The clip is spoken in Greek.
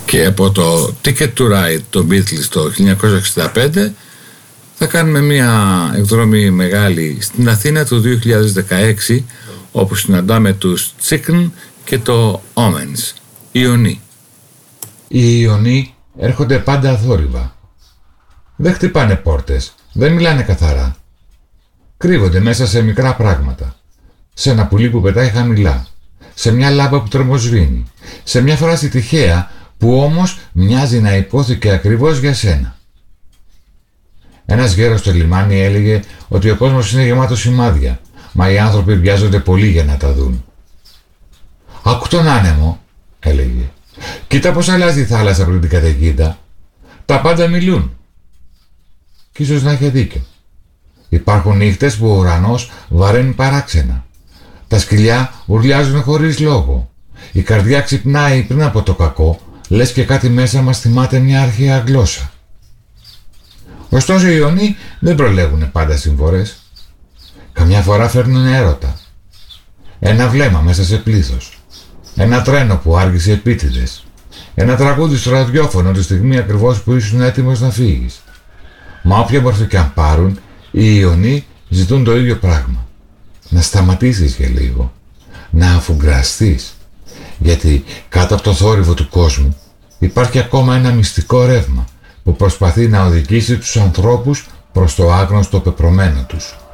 Και από το Ticket to Ride των Beatles το 1965 θα κάνουμε μια εκδρομή μεγάλη στην Αθήνα το 2016, όπου συναντάμε τους Chicken και το Omens, Ιωνί. Οι Ιωνί έρχονται πάντα αθόρυβα. Δεν χτυπάνε πόρτες, δεν μιλάνε καθαρά. Κρύβονται μέσα σε μικρά πράγματα. Σε ένα πουλί που πετάει χαμηλά, σε μια λάμπα που τρομοσβήνει, σε μια φράση τυχαία που όμως μοιάζει να υπόθηκε ακριβώς για σένα. Ένας γέρος στο λιμάνι έλεγε ότι ο κόσμος είναι γεμάτος σημάδια, μα οι άνθρωποι βιάζονται πολύ για να τα δουν. «Άκου τον άνεμο», έλεγε. «Κοίτα πως αλλάζει η θάλασσα πριν την καταιγίδα. Τα πάντα μιλούν». Κι ίσως να είχε δίκιο. Υπάρχουν νύχτες που ο ουρανός βαραίνει παράξενα. Τα σκυλιά ουρλιάζουν χωρίς λόγο. Η καρδιά ξυπνάει πριν από το κακό, λες και κάτι μέσα μας θυμάται μια αρχαία γλώσσα. Ωστόσο οι Ιωνί δεν προλέγουν πάντα συμφορές. Καμιά φορά φέρνουν έρωτα. Ένα βλέμμα μέσα σε πλήθος. Ένα τρένο που άργησε επίτηδες. Ένα τραγούδι στο ραδιόφωνο τη στιγμή ακριβώς που ήσουν έτοιμος να φύγεις. Μα όποια μορφή και αν πάρουν, οι Ιωνί ζητούν το ίδιο πράγμα. Να σταματήσεις για λίγο. Να αφουγκραστείς. Γιατί κάτω από το θόρυβο του κόσμου υπάρχει ακόμα ένα μυστικό ρεύμα που προσπαθεί να οδηγήσει τους ανθρώπους προς το άγνωστο πεπρωμένο τους.